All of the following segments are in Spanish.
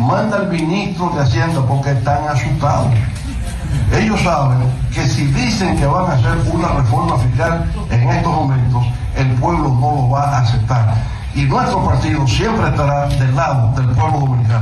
manda al ministro de Hacienda porque están asustados. Ellos saben que si dicen que van a hacer una reforma fiscal en estos momentos, el pueblo no lo va a aceptar. Y nuestro partido siempre estará del lado del pueblo dominicano.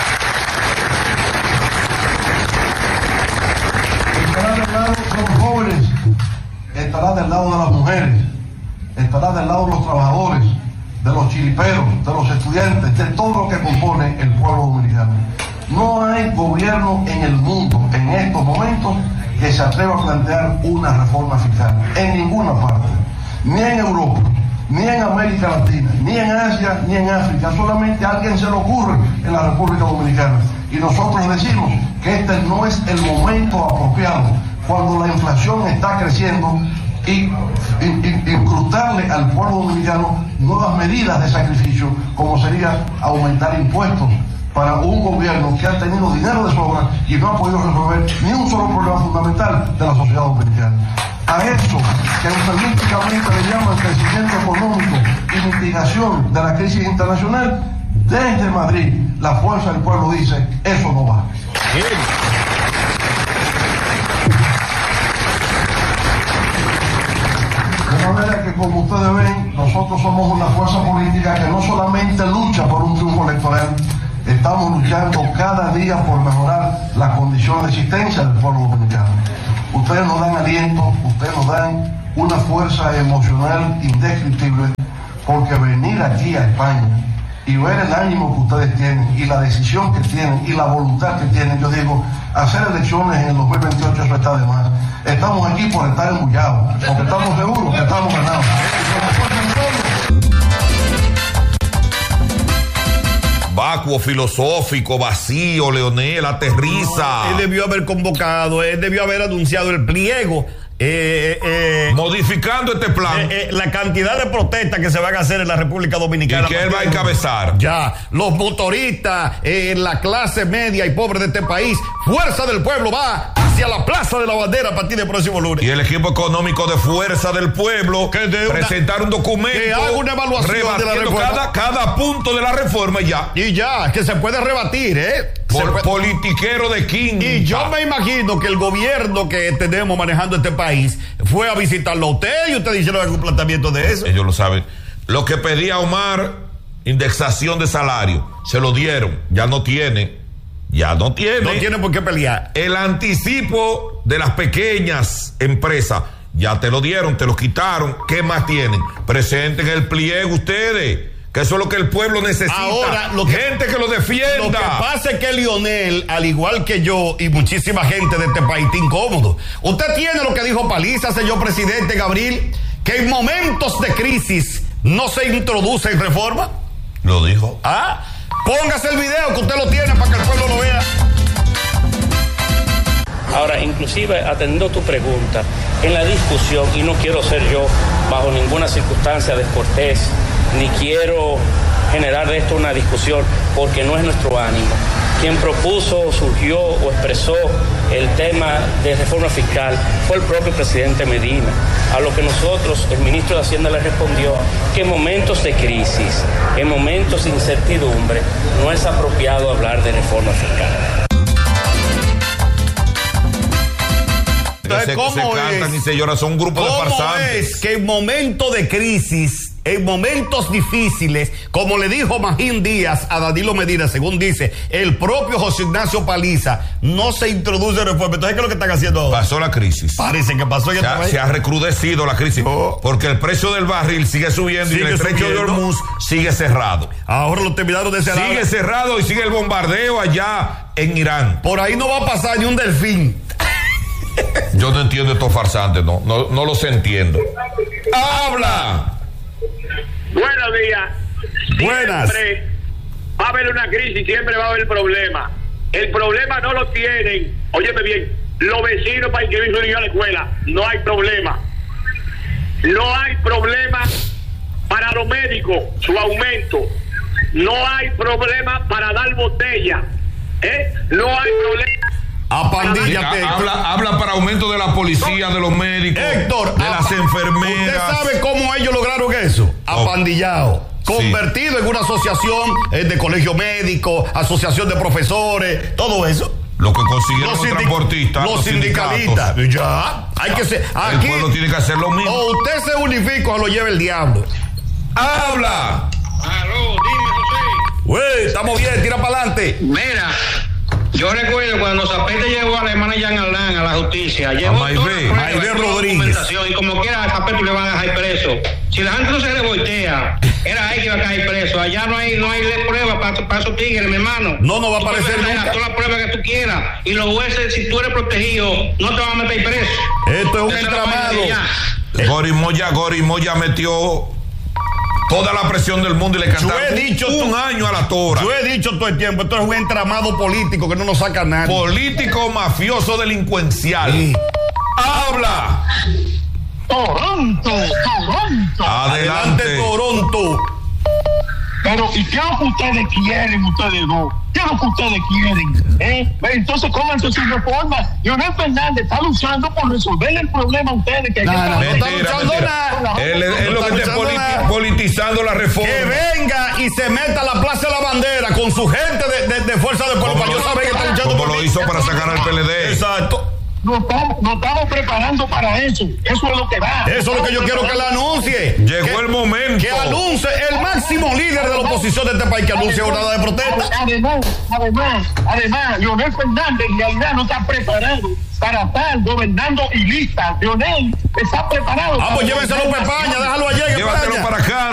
Estará del lado de los jóvenes, estará del lado de las mujeres, estará del lado de los trabajadores, de los chiriperos, de los estudiantes, de todo lo que compone el pueblo dominicano. No hay gobierno en el mundo en estos momentos que se atreva a plantear una reforma fiscal, en ninguna parte, ni en Europa, ni en América Latina, ni en Asia, ni en África. Solamente a alguien se le ocurre en la República Dominicana. Y nosotros decimos que este no es el momento apropiado, cuando la inflación está creciendo, y incrustarle al pueblo dominicano nuevas medidas de sacrificio, como sería aumentar impuestos para un gobierno que ha tenido dinero de sobra y no ha podido resolver ni un solo problema fundamental de la sociedad dominicana. A eso que eufemísticamente le llaman crecimiento económico y mitigación de la crisis internacional, desde Madrid la fuerza del pueblo dice, eso no va. De manera que, como ustedes ven, nosotros somos una fuerza política que no solamente lucha por un triunfo electoral, estamos luchando cada día por mejorar las condiciones de existencia del pueblo dominicano. Ustedes nos dan aliento, ustedes nos dan una fuerza emocional indescriptible, porque venir aquí a España y ver el ánimo que ustedes tienen y la decisión que tienen y la voluntad que tienen, yo digo, hacer elecciones en el 2028 eso está de más. Estamos aquí por estar embullados, porque estamos seguros que estamos ganados. Vacuo, filosófico, vacío, Leonel, aterriza. Él debió haber convocado, él debió haber anunciado el pliego. Modificando este plan. La cantidad de protestas que se van a hacer en la República Dominicana. Y que él va a encabezar. Ya, los motoristas, la clase media y pobre de este país, Fuerza del Pueblo va hacia la Plaza de la Bandera a partir del próximo lunes. Y el equipo económico de Fuerza del Pueblo presentar un documento que haga una evaluación de la reforma. Cada punto de la reforma y ya, que se puede rebatir, politiquero de King. Y yo me imagino que el gobierno que tenemos manejando este país fue a visitarlo a usted y usted hicieron algún planteamiento de eso. Ellos lo saben. Lo que pedía Omar, indexación de salario, se lo dieron. Ya no tiene No tiene por qué pelear. El anticipo de las pequeñas empresas, ya te lo dieron, te lo quitaron. ¿Qué más tienen? Presenten el pliego ustedes, que eso es lo que el pueblo necesita. Ahora, gente que lo defienda. Lo que pasa es que Lionel, al igual que yo y muchísima gente de este país, está incómodo. Usted tiene lo que dijo Paliza, señor presidente Gabriel, que en momentos de crisis no se introduce en reforma. Lo dijo. Póngase el video que usted lo tiene para que el pueblo lo vea. Ahora, inclusive, atendiendo tu pregunta, en la discusión, y no quiero ser yo bajo ninguna circunstancia descortés, ni quiero generar de esto una discusión, porque no es nuestro ánimo. Quien propuso, surgió o expresó el tema de reforma fiscal fue el propio presidente Medina, a lo que nosotros, el ministro de Hacienda le respondió que en momentos de crisis, en momentos de incertidumbre, no es apropiado hablar de reforma fiscal. Entonces, ¿cómo se cantan y se lloran? Son un grupo de farsantes. Es que en momentos de crisis, en momentos difíciles, como le dijo Magín Díaz a Danilo Medina, según dice el propio José Ignacio Paliza, no se introduce reforma. Entonces, ¿qué es lo que están haciendo ahora? Pasó la crisis. Parece que pasó. Se ha recrudecido la crisis, porque el precio del barril sigue subiendo y el estrecho de Hormuz sigue cerrado. Ahora lo terminaron de cerrar. Sigue cerrado y sigue el bombardeo allá en Irán. Por ahí no va a pasar ni un delfín. Yo no entiendo estos farsantes, no los entiendo. ¡Habla! Buenos días. Buenas. Siempre va a haber una crisis, siempre va a haber problema. El problema no lo tienen, óyeme bien, los vecinos para inscribir su niño a la escuela. No hay problema. No hay problema para los médicos, su aumento. No hay problema para dar botella. No hay problema. Habla para aumento de la policía, de los médicos, Héctor, de las enfermeras. ¿Usted sabe cómo ellos lograron eso? Apandillado. convertido en una asociación de colegio médico, asociación de profesores, todo eso. Lo que consiguieron los transportistas, los sindicalistas. Ya, hay que ser. Aquí, el pueblo tiene que hacer lo mismo. O usted se unifica o lo lleva el diablo. ¡Habla! Aló, dime, José. Güey, estamos bien, tira para adelante. Mira, yo recuerdo cuando Zapete llegó a la hermana Jean Alain a la justicia, llevó toda la prueba, Maibé Rodríguez, documentación, y como quiera a Zapete le van a dejar preso. Si la gente no se revoltea, era ahí que iba a caer preso. Allá no hay prueba para esos tigres, mi hermano. No va a aparecer nunca. Todas las pruebas que tú quieras. Y los jueces, si tú eres protegido, no te van a meter preso. Esto es un entramado. Gorimoya metió toda la presión del mundo y le cantaron un año a la tora. Yo he dicho todo el tiempo, esto es un entramado político que no nos saca nada. Político, mafioso, delincuencial. Sí. ¡Habla! Toronto. Adelante, Toronto. Pero, ¿y qué es lo que ustedes quieren, ustedes dos? ¿Qué es lo que ustedes quieren? Entonces, cómanse su reforma. Leonel Fernández está luchando por resolver el problema a ustedes. Que no está luchando nada. Él es lo que está politizando la reforma. Que venga y se meta a la Plaza de la Bandera con su gente de Fuerza del Pueblo. Para yo saber que está luchando como lo hizo para sacar al PLD. Exacto. No estamos preparando para eso. Eso es lo que va. Eso es lo que yo quiero que la anuncie. Llegó el momento. Que anuncie el máximo líder de la oposición de este país, que anuncie jornada de protesta. Además, Leonel Fernández en realidad no está preparado para estar gobernando y lista. Leonel está preparado. Pues llévenselo a Pepaña, déjalo allá. Llévatelo para acá.